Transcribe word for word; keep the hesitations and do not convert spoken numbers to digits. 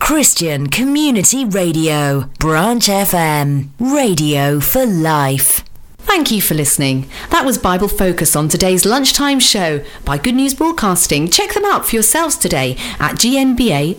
Christian Community Radio, Branch F M, radio for life. Thank you for listening. That was Bible Focus on today's lunchtime show by Good News Broadcasting. Check them out for yourselves today at g n b a